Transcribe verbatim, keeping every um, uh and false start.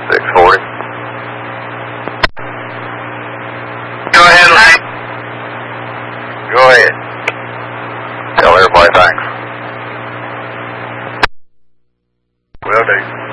six forty. Go ahead, Lane. Go ahead. Tell everybody thanks. Will do.